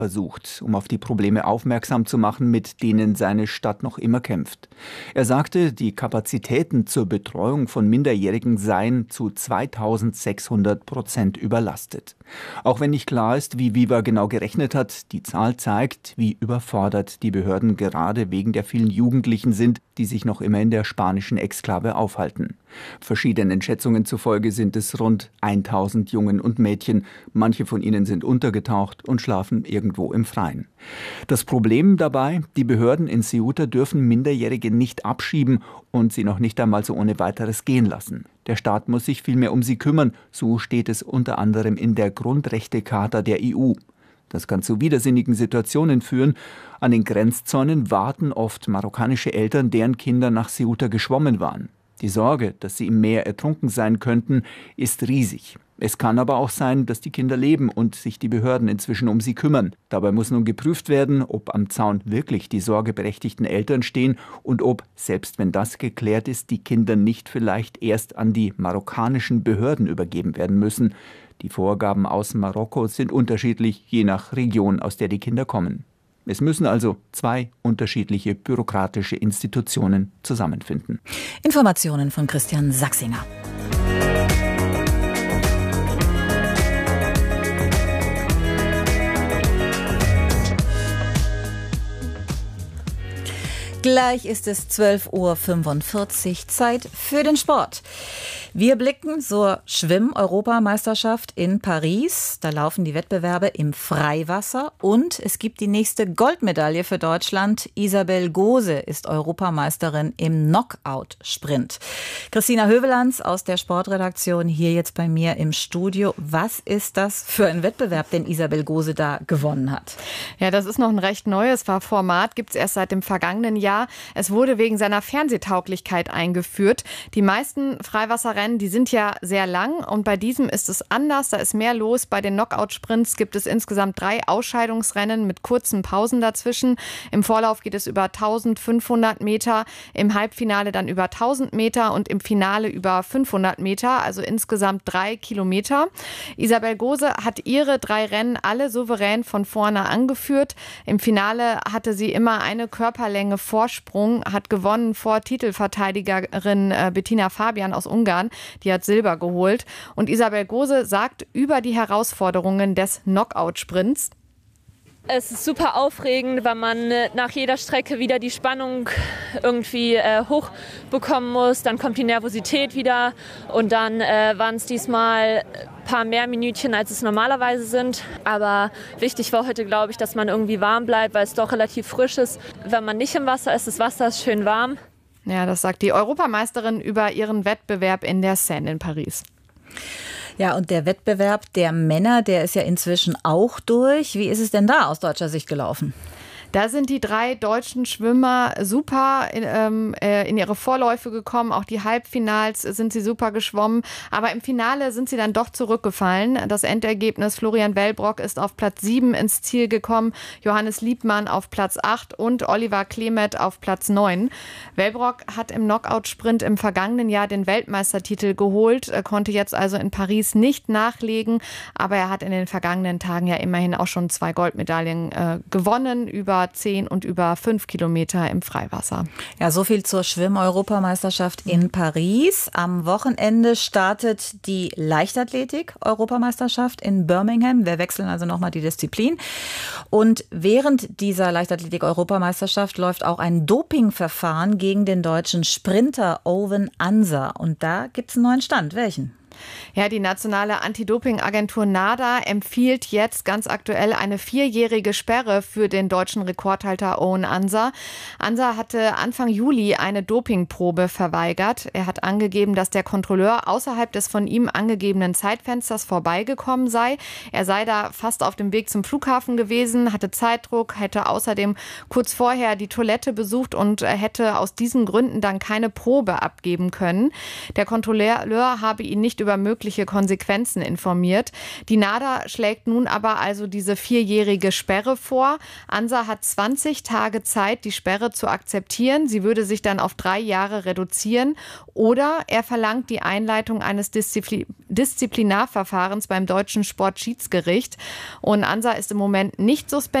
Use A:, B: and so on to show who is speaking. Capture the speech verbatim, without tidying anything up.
A: versucht, um auf die Probleme aufmerksam zu machen, mit denen seine Stadt noch immer kämpft. Er sagte, die Kapazitäten zur Betreuung von Minderjährigen seien zu zweitausendsechshundert Prozent überlastet. Auch wenn nicht klar ist, wie Viva genau gerechnet hat, die Zahl zeigt, wie überfordert die Behörden gerade wegen der vielen Jugendlichen sind, die sich noch immer in der spanischen Exklave aufhalten. Verschiedenen Schätzungen zufolge sind es rund tausend Jungen und Mädchen. Manche von ihnen sind untergetaucht und schlafen irgendwo im Freien. Das Problem dabei, die Behörden in Ceuta dürfen Minderjährige nicht abschieben und sie noch nicht einmal so ohne weiteres gehen lassen. Der Staat muss sich vielmehr um sie kümmern, so steht es unter anderem in der Grundrechtecharta der E U. Das kann zu widersinnigen Situationen führen. An den Grenzzäunen warten oft marokkanische Eltern, deren Kinder nach Ceuta geschwommen waren. Die Sorge, dass sie im Meer ertrunken sein könnten, ist riesig. Es kann aber auch sein, dass die Kinder leben und sich die Behörden inzwischen um sie kümmern. Dabei muss nun geprüft werden, ob am Zaun wirklich die sorgeberechtigten Eltern stehen und ob, selbst wenn das geklärt ist, die Kinder nicht vielleicht erst an die marokkanischen Behörden übergeben werden müssen. Die Vorgaben aus Marokko sind unterschiedlich, je nach Region, aus der die Kinder kommen. Es müssen also zwei unterschiedliche bürokratische Institutionen zusammenfinden.
B: Informationen von Christian Sachsinger. Gleich ist es zwölf Uhr fünfundvierzig, Zeit für den Sport. Wir blicken zur Schwimm-Europameisterschaft in Paris. Da laufen die Wettbewerbe im Freiwasser und es gibt die nächste Goldmedaille für Deutschland. Isabel Gose ist Europameisterin im Knockout-Sprint. Christina Hövelanz aus der Sportredaktion hier jetzt bei mir im Studio. Was ist das für ein Wettbewerb, den Isabel Gose da gewonnen hat?
C: Ja, das ist noch ein recht neues Format, gibt es erst seit dem vergangenen Jahr. Es wurde wegen seiner Fernsehtauglichkeit eingeführt. Die meisten Freiwasserrennen, die sind ja sehr lang und bei diesem ist es anders. Da ist mehr los. Bei den Knockout-Sprints gibt es insgesamt drei Ausscheidungsrennen mit kurzen Pausen dazwischen. Im Vorlauf geht es über eintausendfünfhundert Meter, im Halbfinale dann über tausend Meter und im Finale über fünfhundert Meter, also insgesamt drei Kilometer. Isabel Gose hat ihre drei Rennen alle souverän von vorne angeführt. Im Finale hatte sie immer eine Körperlänge Vorsprung, hat gewonnen vor Titelverteidigerin Bettina Fabian aus Ungarn. Die hat Silber geholt. Und Isabel Gose sagt über die Herausforderungen des Knockout-Sprints:
D: Es ist super aufregend, weil man nach jeder Strecke wieder die Spannung irgendwie äh, hochbekommen muss. Dann kommt die Nervosität wieder und dann äh, waren es diesmal ein paar mehr Minütchen, als es normalerweise sind. Aber wichtig war heute, glaube ich, dass man irgendwie warm bleibt, weil es doch relativ frisch ist. Wenn man nicht im Wasser ist, das Wasser ist schön warm.
C: Ja, das sagt die Europameisterin über ihren Wettbewerb in der Seine in Paris.
B: Ja, und der Wettbewerb der Männer, der ist ja inzwischen auch durch. Wie ist es denn da aus deutscher Sicht gelaufen?
C: Da sind die drei deutschen Schwimmer super in, ähm, in ihre Vorläufe gekommen. Auch die Halbfinals sind sie super geschwommen. Aber im Finale sind sie dann doch zurückgefallen. Das Endergebnis: Florian Wellbrock ist auf Platz sieben ins Ziel gekommen, Johannes Liebmann auf Platz acht und Oliver Klemet auf Platz neun. Wellbrock hat im Knockout-Sprint im vergangenen Jahr den Weltmeistertitel geholt, er konnte jetzt also in Paris nicht nachlegen. Aber er hat in den vergangenen Tagen ja immerhin auch schon zwei Goldmedaillen äh, gewonnen, über zehn und über fünf Kilometer im Freiwasser.
B: Ja, so viel zur Schwimm-Europameisterschaft in Paris. Am Wochenende startet die Leichtathletik-Europameisterschaft in Birmingham. Wir wechseln also nochmal die Disziplin. Und während dieser Leichtathletik-Europameisterschaft läuft auch ein Dopingverfahren gegen den deutschen Sprinter Owen Anser. Und da gibt es einen neuen Stand. Welchen?
C: Ja, die nationale Anti-Doping-Agentur NADA empfiehlt jetzt ganz aktuell eine vierjährige Sperre für den deutschen Rekordhalter Owen Anser. Anser hatte Anfang Juli eine Dopingprobe verweigert. Er hat angegeben, dass der Kontrolleur außerhalb des von ihm angegebenen Zeitfensters vorbeigekommen sei. Er sei da fast auf dem Weg zum Flughafen gewesen, hatte Zeitdruck, hätte außerdem kurz vorher die Toilette besucht und hätte aus diesen Gründen dann keine Probe abgeben können. Der Kontrolleur habe ihn nicht nicht über mögliche Konsequenzen informiert. Die NADA schlägt nun aber also diese vierjährige Sperre vor. Ansa hat zwanzig Tage Zeit, die Sperre zu akzeptieren. Sie würde sich dann auf drei Jahre reduzieren. Oder er verlangt die Einleitung eines Disziplin- Disziplinarverfahrens beim deutschen Sportschiedsgericht. Und Ansa ist im Moment nicht suspendiert.